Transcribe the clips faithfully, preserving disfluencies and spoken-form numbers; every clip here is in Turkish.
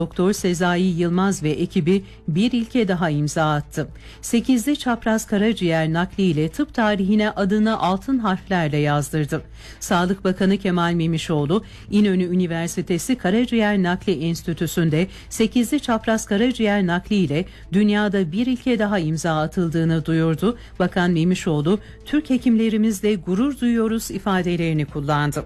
Doktor Sezai Yılmaz ve ekibi bir ilke daha imza attı. sekizli çapraz karaciğer nakliyle tıp tarihine adını altın harflerle yazdırdı. Sağlık Bakanı Kemal Memişoğlu, İnönü Üniversitesi Karaciğer Nakli Enstitüsü'nde sekizli çapraz karaciğer nakliyle dünyada bir ilke daha imza atıldığını duyurdu. Bakan Memişoğlu, Türk hekimlerimizle gurur duyuyoruz ifadelerini kullandı.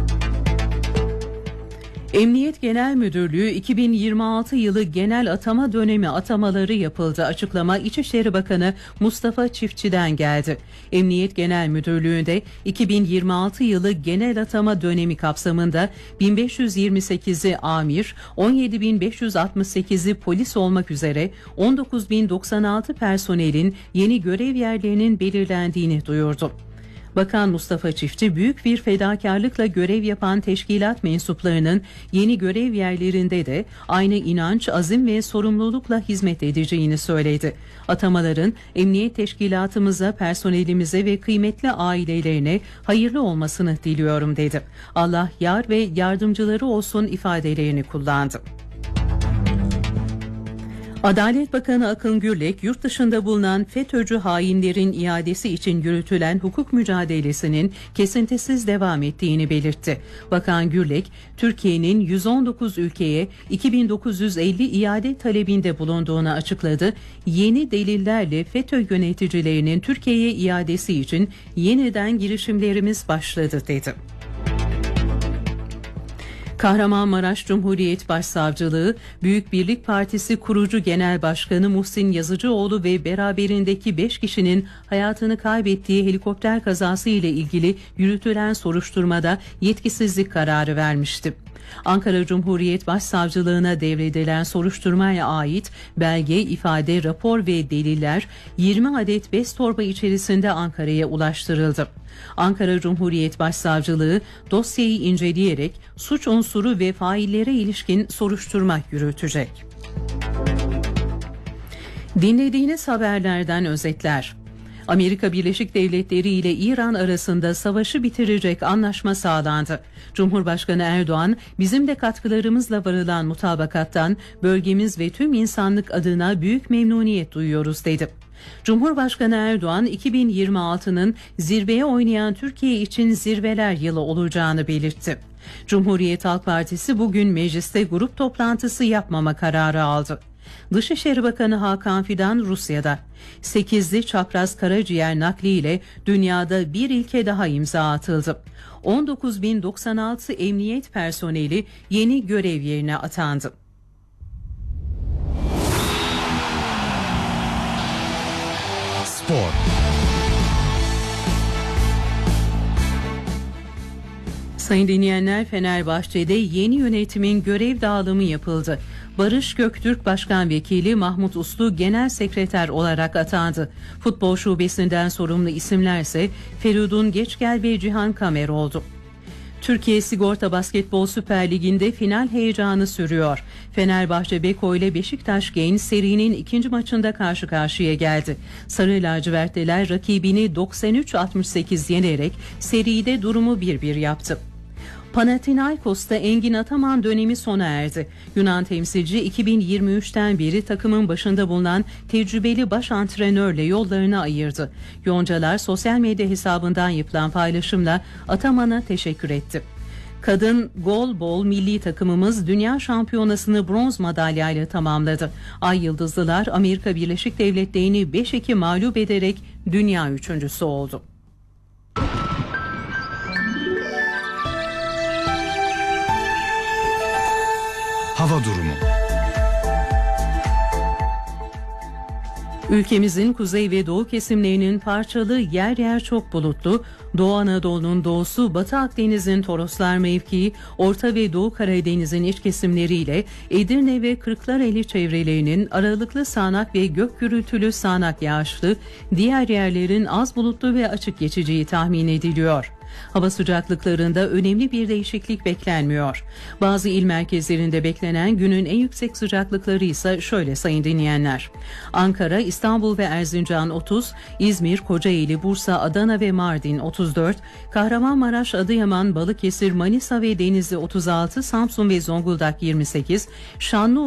Emniyet Genel Müdürlüğü iki bin yirmi altı yılı genel atama dönemi atamaları yapıldı. Açıklama İçişleri Bakanı Mustafa Çiftçi'den geldi. Emniyet Genel Müdürlüğü'nde iki bin yirmi altı yılı genel atama dönemi kapsamında bin beş yüz yirmi sekizi amir, on yedi bin beş yüz altmış sekizi polis olmak üzere on dokuz bin doksan altı personelin yeni görev yerlerinin belirlendiğini duyurdu. Bakan Mustafa Çiftçi, büyük bir fedakarlıkla görev yapan teşkilat mensuplarının yeni görev yerlerinde de aynı inanç, azim ve sorumlulukla hizmet edeceğini söyledi. Atamaların emniyet teşkilatımıza, personelimize ve kıymetli ailelerine hayırlı olmasını diliyorum dedi. Allah yar ve yardımcıları olsun ifadelerini kullandı. Adalet Bakanı Akın Gürlek, yurt dışında bulunan FETÖ'cü hainlerin iadesi için yürütülen hukuk mücadelesinin kesintisiz devam ettiğini belirtti. Bakan Gürlek, Türkiye'nin yüz on dokuz ülkeye iki bin dokuz yüz elli iade talebinde bulunduğunu açıkladı. Yeni delillerle FETÖ yöneticilerinin Türkiye'ye iadesi için yeniden girişimlerimiz başladı dedi. Kahramanmaraş Cumhuriyet Başsavcılığı, Büyük Birlik Partisi kurucu Genel Başkanı Muhsin Yazıcıoğlu ve beraberindeki beş kişinin hayatını kaybettiği helikopter kazası ile ilgili yürütülen soruşturmada yetkisizlik kararı vermişti. Ankara Cumhuriyet Başsavcılığına devredilen soruşturmaya ait belge, ifade, rapor ve deliller yirmi adet bez torba içerisinde Ankara'ya ulaştırıldı. Ankara Cumhuriyet Başsavcılığı dosyayı inceleyerek suç unsuru ve faillere ilişkin soruşturma yürütecek. Dinlediğiniz haberlerden özetler. Amerika Birleşik Devletleri ile İran arasında savaşı bitirecek anlaşma sağlandı. Cumhurbaşkanı Erdoğan, bizim de katkılarımızla varılan mutabakattan bölgemiz ve tüm insanlık adına büyük memnuniyet duyuyoruz dedi. Cumhurbaşkanı Erdoğan, iki bin yirmi altının zirveye oynayan Türkiye için zirveler yılı olacağını belirtti. Cumhuriyet Halk Partisi bugün mecliste grup toplantısı yapmama kararı aldı. Dışişleri Bakanı Hakan Fidan Rusya'da. sekizli çapraz karaciğer nakliyle dünyada bir ilke daha imza atıldı. on dokuz bin doksan altı emniyet personeli yeni görev yerine atandı. Spor. Sayın dinleyenler, Fenerbahçe'de yeni yönetimin görev dağılımı yapıldı. Barış Göktürk Başkan Vekili, Mahmut Uslu Genel Sekreter olarak atandı. Futbol şubesinden sorumlu isimlerse Feridun Geçgel ve Cihan Kamer oldu. Türkiye Sigorta Basketbol Süper Ligi'nde final heyecanı sürüyor. Fenerbahçe Beko ile Beşiktaş Genç serinin ikinci maçında karşı karşıya geldi. Sarı lacivertliler rakibini doksan üç altmış sekiz yenerek seride durumu bir bir yaptı. Panathinaikos'ta Engin Ataman dönemi sona erdi. Yunan temsilci iki bin yirmi üçten beri takımın başında bulunan tecrübeli baş antrenörle yollarını ayırdı. Yoncalar sosyal medya hesabından yapılan paylaşımla Ataman'a teşekkür etti. Kadın golbol milli takımımız dünya şampiyonasını bronz madalyayla tamamladı. Ay Yıldızlılar Amerika Birleşik Devletleri'ni beş iki mağlup ederek dünya üçüncüsü oldu. Hava durumu. Ülkemizin kuzey ve doğu kesimlerinin parçalı, yer yer çok bulutlu, Doğu Anadolu'nun doğusu, Batı Akdeniz'in Toroslar mevkii, Orta ve Doğu Karadeniz'in iç kesimleriyle Edirne ve Kırklareli çevrelerinin aralıklı sağanak ve gök gürültülü sağanak yağışlı, diğer yerlerin az bulutlu ve açık geçeceği tahmin ediliyor. Hava sıcaklıklarında önemli bir değişiklik beklenmiyor. Bazı il merkezlerinde beklenen günün en yüksek sıcaklıkları ise şöyle sayın dinleyenler. Ankara, İstanbul ve Erzincan otuz, İzmir, Kocaeli, Bursa, Adana ve Mardin otuz dört, Kahramanmaraş, Adıyaman, Balıkesir, Manisa ve Denizli otuz altı, Samsun ve Zonguldak yirmi sekiz, Şanlıurfa